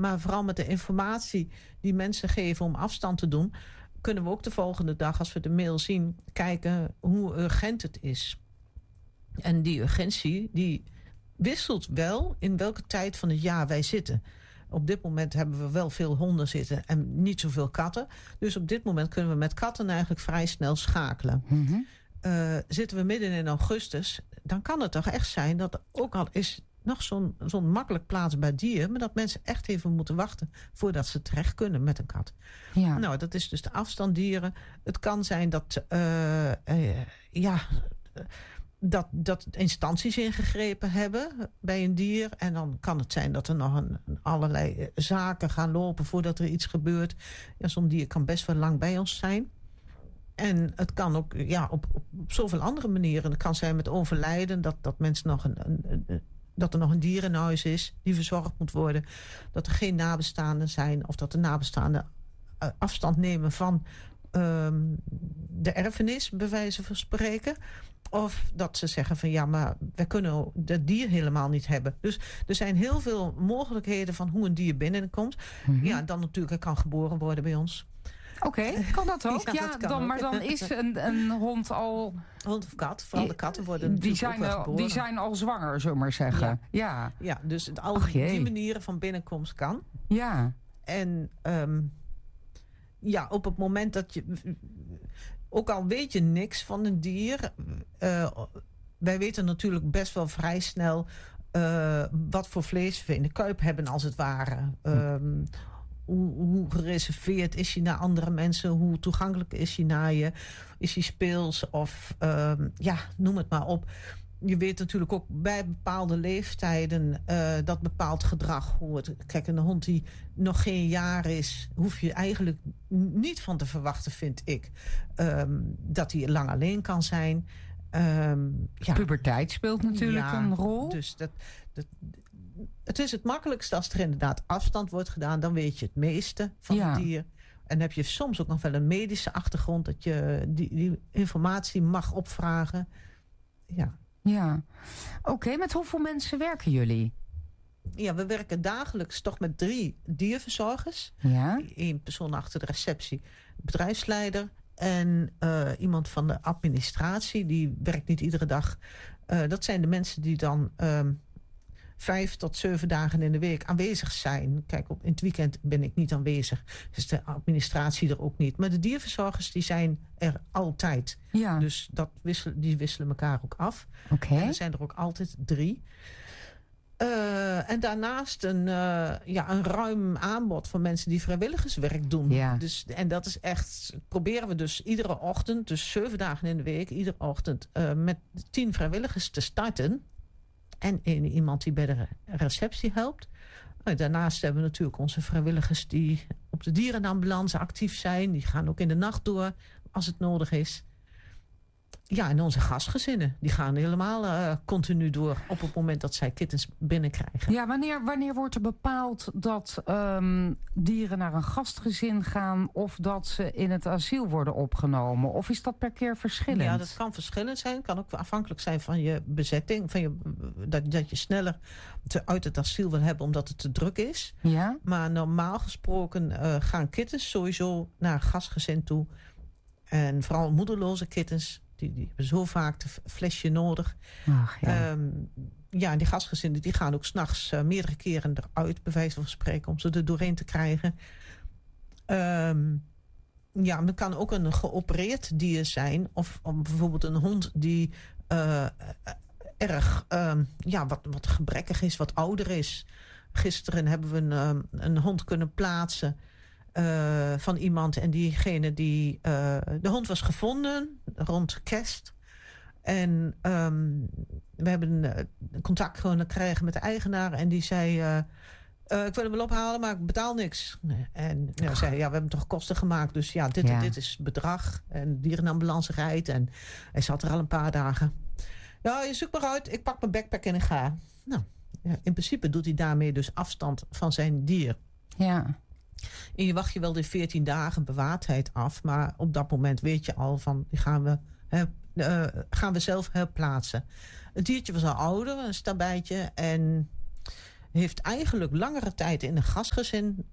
Maar vooral met de informatie die mensen geven om afstand te doen, kunnen we ook de volgende dag, als we de mail zien, kijken hoe urgent het is. En die urgentie, die wisselt wel in welke tijd van het jaar wij zitten. Op dit moment hebben we wel veel honden zitten en niet zoveel katten. Dus op dit moment kunnen we met katten eigenlijk vrij snel schakelen. Mm-hmm. Zitten we midden in augustus, dan kan het toch echt zijn dat er ook al is nog zo'n makkelijk plaatsbaar dier, maar dat mensen echt even moeten wachten voordat ze terecht kunnen met een kat. Ja. Nou, dat is dus de afstanddieren. Het kan zijn dat dat instanties ingegrepen hebben bij een dier. En dan kan het zijn dat er nog allerlei zaken gaan lopen voordat er iets gebeurt. Ja, zo'n dier kan best wel lang bij ons zijn. En het kan ook op zoveel andere manieren. Het kan zijn met overlijden, dat mensen nog dat er nog een dier in huis is die verzorgd moet worden. Dat er geen nabestaanden zijn, of dat de nabestaanden afstand nemen van de erfenis, bij wijze van spreken. Of dat ze zeggen van ja, maar wij kunnen dat dier helemaal niet hebben. Dus er zijn heel veel mogelijkheden van hoe een dier binnenkomt. Mm-hmm. Ja, dan natuurlijk kan geboren worden bij ons. Oké, kan dat ook? Ja, dat kan ook. Maar dan is een hond al... Hond of kat, vooral de katten worden geboren. Die zijn al zwanger, zullen we maar zeggen. Ja, dus die manieren van binnenkomst kan. Ja. En op het moment dat je... Ook al weet je niks van een dier... wij weten natuurlijk best wel vrij snel... wat voor vlees we in de kuip hebben, als het ware. Hoe gereserveerd is hij naar andere mensen? Hoe toegankelijk is hij naar je? Is hij speels? Of noem het maar op. Je weet natuurlijk ook bij bepaalde leeftijden dat bepaald gedrag hoort. Kijk, een hond die nog geen jaar is, hoef je eigenlijk niet van te verwachten, vind ik. Dat hij lang alleen kan zijn. Puberteit speelt natuurlijk een rol. Dus het is het makkelijkste als er inderdaad afstand wordt gedaan. Dan weet je het meeste van het dier. En heb je soms ook nog wel een medische achtergrond, dat je die informatie mag opvragen. Ja. Oké, met hoeveel mensen werken jullie? Ja, we werken dagelijks toch met 3 dierverzorgers. Ja. 1 persoon achter de receptie, bedrijfsleider. En iemand van de administratie, die werkt niet iedere dag. Dat zijn de mensen die dan 5 tot 7 dagen in de week aanwezig zijn. Kijk, in het weekend ben ik niet aanwezig. Dus de administratie er ook niet. Maar de dierverzorgers die zijn er altijd. Ja. Dus die wisselen elkaar ook af. Okay. En er zijn er ook altijd 3. En daarnaast een ruim aanbod van mensen die vrijwilligerswerk doen. Ja. Dus, en dat is echt, proberen we dus iedere ochtend, dus 7 dagen in de week, iedere ochtend met 10 vrijwilligers te starten. En iemand die bij de receptie helpt. Daarnaast hebben we natuurlijk onze vrijwilligers die op de dierenambulance actief zijn. Die gaan ook in de nacht door als het nodig is. Ja, en onze gastgezinnen, die gaan helemaal continu door op het moment dat zij kittens binnenkrijgen. Ja, wanneer wordt er bepaald dat dieren naar een gastgezin gaan of dat ze in het asiel worden opgenomen? Of is dat per keer verschillend? Ja, dat kan verschillend zijn. Het kan ook afhankelijk zijn van je bezetting. Dat je sneller uit het asiel wil hebben omdat het te druk is. Ja? Maar normaal gesproken gaan kittens sowieso naar een gastgezin toe. En vooral moederloze kittens. Die hebben zo vaak een flesje nodig. Ach, ja. En die gastgezinnen die gaan ook 's nachts meerdere keren eruit, bij wijze van spreken, om ze er doorheen te krijgen. Het kan ook een geopereerd dier zijn. Of bijvoorbeeld een hond die erg wat gebrekkig is, wat ouder is. Gisteren hebben we een hond kunnen plaatsen van iemand. En diegene de hond was gevonden rond kerst. En we hebben contact kunnen krijgen met de eigenaar. En die zei, ik wil hem wel ophalen, maar ik betaal niks. En zei, we hebben toch kosten gemaakt. Dus dit is het bedrag. En de dierenambulance rijdt. En hij zat er al een paar dagen. Ja, je zoekt maar uit. Ik pak mijn backpack en ik ga. Nou, in principe doet hij daarmee dus afstand van zijn dier. Ja. En je wacht je wel de 14 dagen bewaardheid af. Maar op dat moment weet je al van, die gaan we zelf herplaatsen. Het diertje was al ouder, een stabijtje. En heeft eigenlijk langere tijd in een gastgezin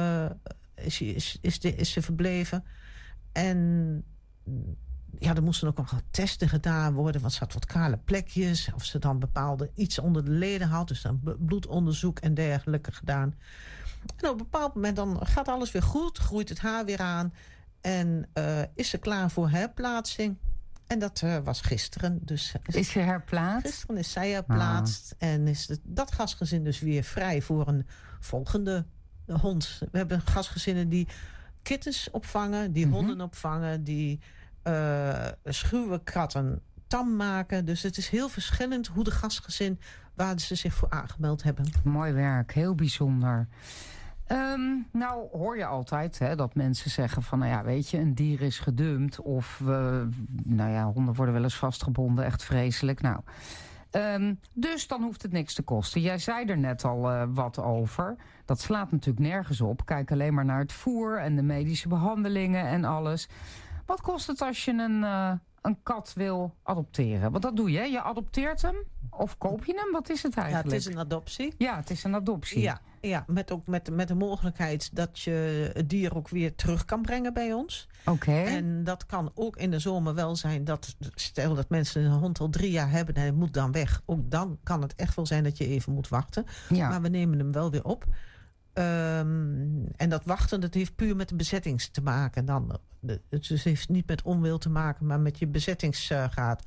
is ze verbleven. En ja, er moesten ook nog wat testen gedaan worden. Want ze had wat kale plekjes. Of ze dan bepaalde iets onder de leden had. Dus dan bloedonderzoek en dergelijke gedaan. En op een bepaald moment dan gaat alles weer goed. Groeit het haar weer aan. En is ze klaar voor herplaatsing. En dat was gisteren. Dus is ze herplaatst? Gisteren is zij herplaatst. En is dat gastgezin dus weer vrij voor een volgende hond. We hebben gastgezinnen die kittens opvangen. Die honden opvangen. Die schuwe katten tam maken. Dus het is heel verschillend hoe de gastgezin waar ze zich voor aangemeld hebben. Mooi werk, heel bijzonder. Nou hoor je altijd dat mensen zeggen van, nou ja, weet je, een dier is gedumpt. Of, nou ja, honden worden wel eens vastgebonden, echt vreselijk. Nou, dus dan hoeft het niks te kosten. Jij zei er net al wat over. Dat slaat natuurlijk nergens op. Kijk alleen maar naar het voer en de medische behandelingen en alles. Wat kost het als je een kat wil adopteren? Want dat doe je, je adopteert hem of koop je hem? Wat is het eigenlijk? Ja, het is een adoptie. Ja, het is een adoptie. Ja, met de mogelijkheid dat je het dier ook weer terug kan brengen bij ons. Oké. En dat kan ook in de zomer wel zijn dat, stel dat mensen een hond al 3 jaar hebben en hij moet dan weg. Ook dan kan het echt wel zijn dat je even moet wachten. Ja. Maar we nemen hem wel weer op. En dat wachten, dat heeft puur met de bezettings te maken. Het heeft niet met onwil te maken, maar met je bezettingsgraad.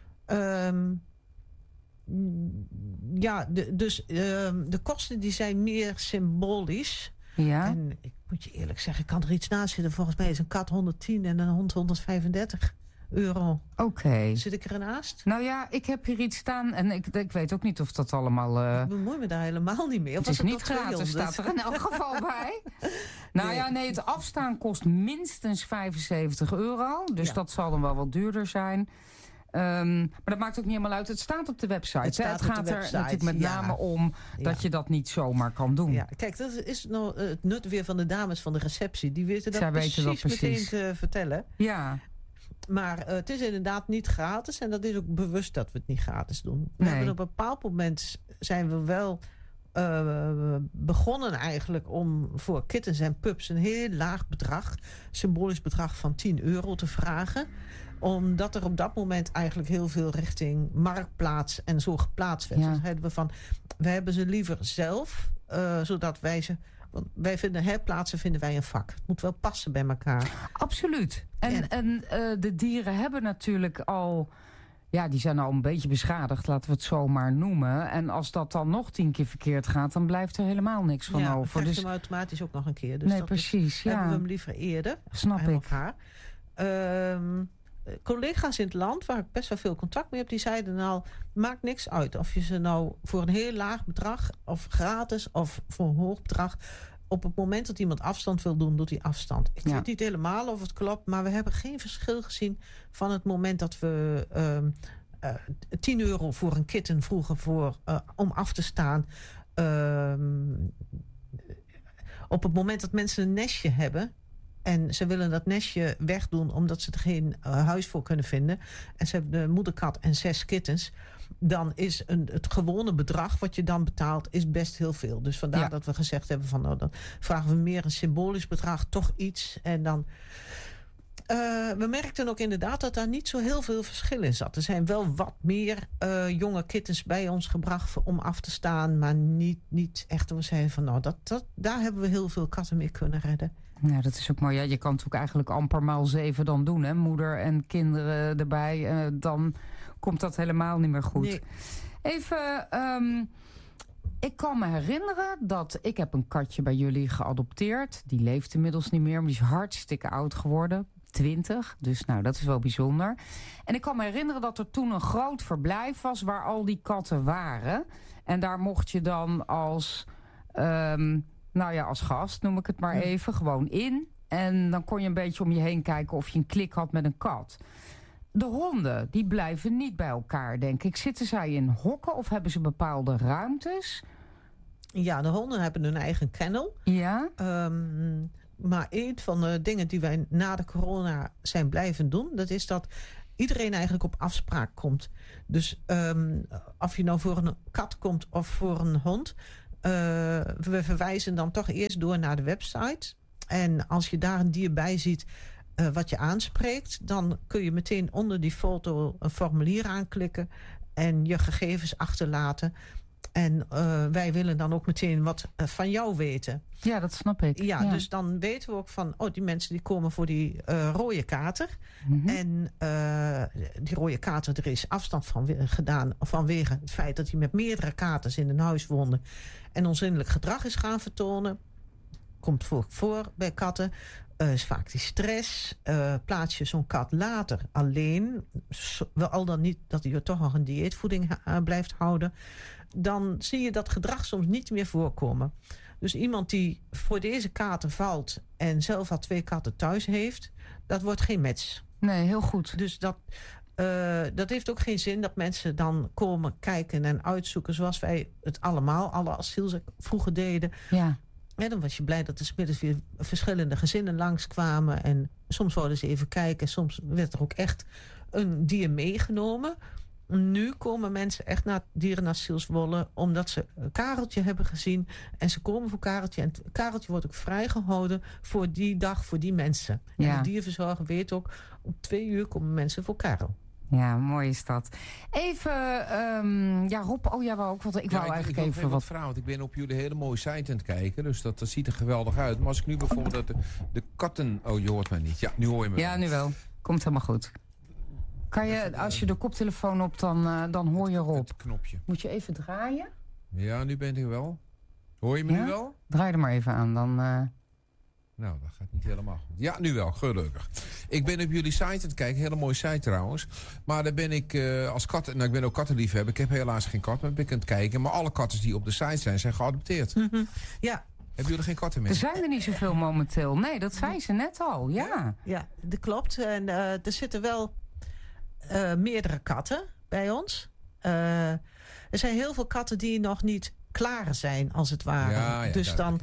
De kosten die zijn meer symbolisch. Ja. En ik moet je eerlijk zeggen, ik kan er iets naast zitten. Volgens mij is een kat 110 en een hond €135. Oké. Zit ik ernaast? Nou ja, ik heb hier iets staan en ik weet ook niet of dat allemaal... Ik bemoei me daar helemaal niet mee. Of het is niet gratis, staat er in elk geval bij. Nou ja, nee, het afstaan kost minstens €75. Dus dat zal dan wel wat duurder zijn. Maar dat maakt ook niet helemaal uit. Het staat op de website. Het gaat er natuurlijk met name om dat je dat niet zomaar kan doen. Ja, kijk, dat is nou het nut weer van de dames van de receptie. Die weten dat precies meteen te vertellen. Ja. Maar het is inderdaad niet gratis. En dat is ook bewust dat we het niet gratis doen. We hebben op een bepaald moment zijn we wel begonnen eigenlijk om voor kittens en pups een heel laag bedrag, symbolisch bedrag van €10 te vragen. Omdat er op dat moment eigenlijk heel veel richting marktplaats en zo geplaatst werd. Ja. Dus we hebben ze liever zelf, zodat wij ze... Want wij vinden herplaatsen een vak. Het moet wel passen bij elkaar. Absoluut. En de dieren hebben natuurlijk al... Ja, die zijn al een beetje beschadigd, laten we het zo maar noemen. En als dat dan nog 10 keer verkeerd gaat, dan blijft er helemaal niks van over. Ja, dan krijg je hem automatisch ook nog een keer. Dus nee, precies. Hebben we hem liever eerder. Snap ik. Collega's in het land, waar ik best wel veel contact mee heb, die zeiden al, maakt niks uit of je ze nou voor een heel laag bedrag of gratis of voor een hoog bedrag, op het moment dat iemand afstand wil doen, doet hij afstand. Ik weet niet helemaal of het klopt, maar we hebben geen verschil gezien van het moment dat we €10 voor een kitten vroegen om af te staan. Op het moment dat mensen een nestje hebben en ze willen dat nestje wegdoen omdat ze er geen huis voor kunnen vinden, en ze hebben de moederkat en 6 kittens, dan is het gewone bedrag wat je dan betaalt is best heel veel. Dus vandaar dat we gezegd hebben van, nou, dan vragen we meer een symbolisch bedrag, toch iets. En dan we merkten ook inderdaad dat daar niet zo heel veel verschil in zat. Er zijn wel wat meer jonge kittens bij ons gebracht om af te staan, maar niet echt. We zeiden van, nou, daar hebben we heel veel katten mee kunnen redden. Nou, dat is ook mooi. Ja, je kan het ook eigenlijk amper maal 7 dan doen, hè? Moeder en kinderen erbij. Dan komt dat helemaal niet meer goed. Nee. Even, ik kan me herinneren dat ik heb een katje bij jullie geadopteerd. Die leeft inmiddels niet meer, maar die is hartstikke oud geworden. 20, dus nou, dat is wel bijzonder. En ik kan me herinneren dat er toen een groot verblijf was waar al die katten waren. En daar mocht je dan als gast, noem ik het maar even, gewoon in. En dan kon je een beetje om je heen kijken of je een klik had met een kat. De honden, die blijven niet bij elkaar, denk ik. Zitten zij in hokken of hebben ze bepaalde ruimtes? Ja, de honden hebben hun eigen kennel. Ja. Maar een van de dingen die wij na de corona zijn blijven doen, dat is dat iedereen eigenlijk op afspraak komt. Dus of je nou voor een kat komt of voor een hond, we verwijzen dan toch eerst door naar de website. En als je daar een dier bij ziet wat je aanspreekt, dan kun je meteen onder die foto een formulier aanklikken en je gegevens achterlaten. En wij willen dan ook meteen wat van jou weten. Ja, dat snap ik. Ja, dus dan weten we ook van, die mensen die komen voor die rode kater. En die rode kater, er is afstand van gedaan vanwege het feit dat hij met meerdere katers in een huis woonde en onzindelijk gedrag is gaan vertonen. Komt voor bij katten. Is vaak die stress. Plaats je zo'n kat later alleen, wel al dan niet dat hij toch nog een dieetvoeding blijft houden, dan zie je dat gedrag soms niet meer voorkomen. Dus iemand die voor deze kater valt en zelf al 2 katten thuis heeft, dat wordt geen match. Nee, heel goed. Dus dat heeft ook geen zin dat mensen dan komen kijken en uitzoeken zoals wij het allemaal, alle asiels vroeger deden. Ja. Ja, dan was je blij dat er 's middags weer verschillende gezinnen langskwamen. En soms wouden ze even kijken. Soms werd er ook echt een dier meegenomen. Nu komen mensen echt naar dierenasiel Zwolle omdat ze Kareltje hebben gezien. En ze komen voor Kareltje. En Kareltje wordt ook vrijgehouden voor die dag, voor die mensen. Ja. En de dierverzorger weet ook, om 2 uur komen mensen voor Karel. Ja, mooi is dat. Even, Rob, wou ook wat. Ik wou eigenlijk even wat vragen. Want ik ben op jullie hele mooie site aan het kijken. Dus dat ziet er geweldig uit. Maar als ik nu bijvoorbeeld de katten... Oh, je hoort mij niet. Ja, nu hoor je me. Ja, nu wel. Komt helemaal goed. Kan je, als je de koptelefoon op, dan hoor je Rob. Het knopje. Moet je even draaien? Ja, nu ben ik wel. Hoor je me nu wel? Draai er maar even aan, dan... Nou, dat gaat niet helemaal goed. Ja, nu wel, gelukkig. Ik ben op jullie site aan het kijken, hele mooie site trouwens. Maar daar ben ik als kat, ik ben ook kattenliefhebber. Ik heb helaas geen kat, maar ben ik aan het kijken. Maar alle katten die op de site zijn geadopteerd. Ja. Hebben jullie geen katten meer? Er zijn er niet zoveel momenteel. Nee, dat zei ze net al, ja. Ja, dat klopt. En er zitten wel meerdere katten bij ons. Er zijn heel veel katten die nog niet klaar zijn, als het ware. Ja, dus dan...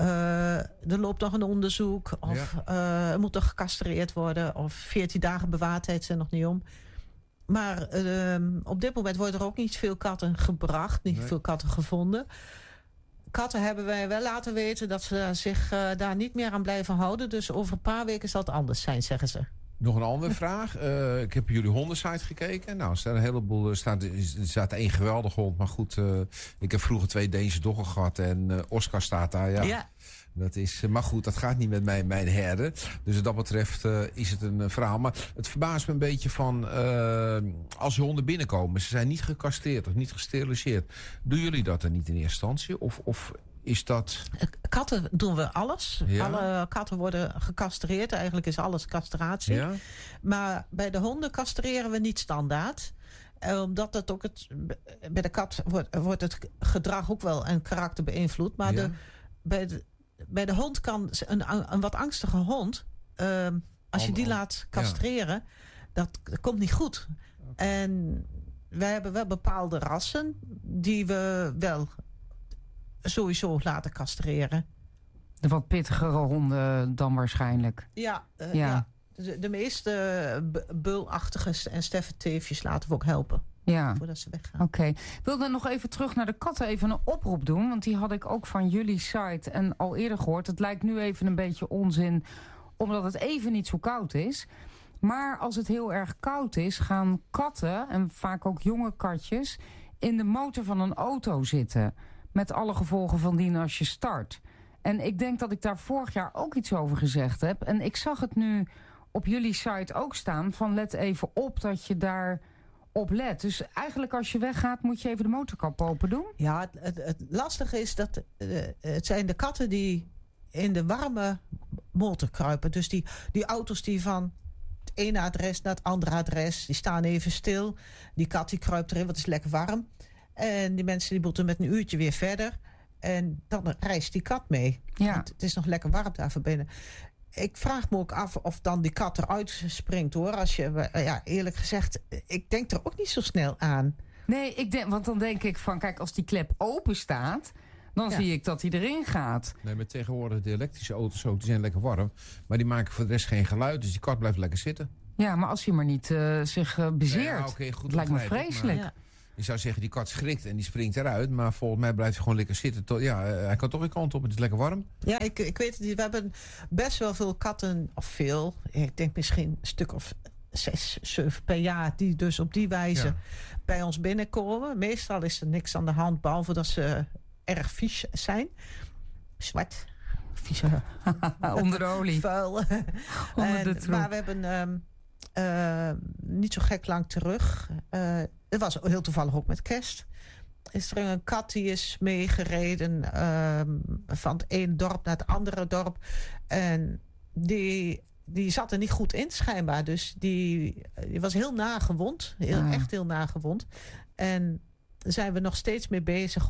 er loopt nog een onderzoek. Of er moet nog gecastreerd worden. Of 14 dagen bewaardheid zijn nog niet om. Maar op dit moment worden er ook niet veel katten gebracht. Niet veel katten gevonden. Katten hebben wij wel laten weten dat ze zich daar niet meer aan blijven houden. Dus over een paar weken zal het anders zijn, zeggen ze. Nog een andere vraag. Ik heb jullie hondensite gekeken. Nou, er staat een heleboel. Er staat 1 geweldige hond. Maar goed, ik heb vroeger 2 Deense doggen gehad. En Oscar staat daar. Ja. Dat is, maar goed, dat gaat niet met mijn herder. Dus wat dat betreft is het een verhaal. Maar het verbaast me een beetje van... als je honden binnenkomen, ze zijn niet gecastreerd of niet gesteriliseerd. Doen jullie dat dan niet in eerste instantie? Of is dat... Katten doen we alles. Ja? Alle katten worden gecastreerd. Eigenlijk is alles castratie. Ja? Maar bij de honden castreren we niet standaard. Omdat het ook bij de kat wordt het gedrag ook wel en karakter beïnvloed. Maar bij de hond kan een wat angstige hond... als je die laat castreren, dat komt niet goed. Okay. En wij hebben wel bepaalde rassen die we wel sowieso laten castreren. De wat pittigere honden dan waarschijnlijk. Ja. De meeste bulachtige en steffenteefjes laten we ook helpen. Ja. Voordat ze weggaan. Oké. Ik wil dan nog even terug naar de katten even een oproep doen. Want die had ik ook van jullie site en al eerder gehoord. Het lijkt nu even een beetje onzin, omdat het even niet zo koud is. Maar als het heel erg koud is, gaan katten, en vaak ook jonge katjes, in de motor van een auto zitten. Met alle gevolgen van dien als je start. En ik denk dat ik daar vorig jaar ook iets over gezegd heb. En ik zag het nu op jullie site ook staan van let even op dat je daar op let. Dus eigenlijk als je weggaat moet je even de motorkap open doen. Ja, het lastige is dat het zijn de katten die in de warme motor kruipen. Dus die auto's die van het ene adres naar het andere adres, die staan even stil. Die kat die kruipt erin, want het is lekker warm. En die mensen die moeten met een uurtje weer verder. En dan reist die kat mee. Ja. Want het is nog lekker warm daar van binnen. Ik vraag me ook af of dan die kat eruit springt, hoor. Als je, eerlijk gezegd, ik denk er ook niet zo snel aan. Nee, want dan denk ik van, kijk, als die klep open staat, dan zie ik dat hij erin gaat. Nee, maar tegenwoordig de elektrische auto's ook, die zijn lekker warm. Maar die maken voor de rest geen geluid, dus die kat blijft lekker zitten. Ja, maar als hij maar niet zich bezeert. Ja, okay, goed, het lijkt me vreselijk. Je zou zeggen, die kat schrikt en die springt eruit. Maar volgens mij blijft hij gewoon lekker zitten. Hij kan toch weer kant op. Het is lekker warm. Ja, ik weet het. We hebben best wel veel katten. Of veel. Ik denk misschien een stuk of 6, 7 per jaar. Die dus op die wijze bij ons binnenkomen. Meestal is er niks aan de hand. Behalve dat ze erg vies zijn. Zwart. Vies. Onder de olie. Vuil. Onder de troep. Maar we hebben niet zo gek lang terug. Het was heel toevallig ook met kerst. Is er een kat die is meegereden van het ene dorp naar het andere dorp. En die zat er niet goed in schijnbaar. Dus die was heel nagewond. Echt heel nagewond. En daar zijn we nog steeds mee bezig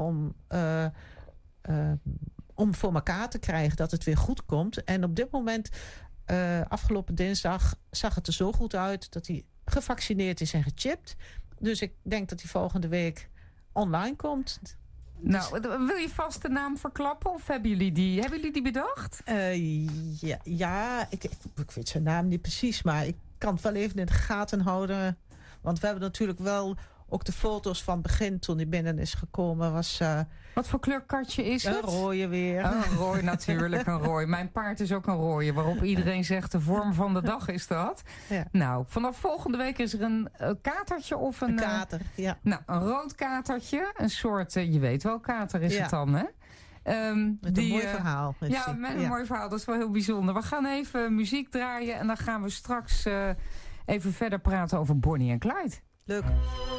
om voor elkaar te krijgen dat het weer goed komt. En op dit moment, afgelopen dinsdag, zag het er zo goed uit dat hij gevaccineerd is en gechipt. Dus ik denk dat hij volgende week online komt. Nou, wil je vast de naam verklappen? Of hebben jullie die bedacht? Ik weet zijn naam niet precies, maar ik kan het wel even in de gaten houden. Want we hebben natuurlijk wel ook de foto's van het begin toen hij binnen is gekomen. Wat voor kleur katje is het? Een rooie weer. Een rooi natuurlijk, een rooi. Mijn paard is ook een rooie, waarop iedereen zegt de vorm van de dag is dat. Ja. Nou, vanaf volgende week is er een katertje of een... Een kater, ja. Nou, een rood katertje. Een soort, je weet wel, kater is het dan, hè? Met een mooi verhaal. Ja, met een mooi verhaal. Dat is wel heel bijzonder. We gaan even muziek draaien en dan gaan we straks even verder praten over Bonnie en Clyde. Leuk.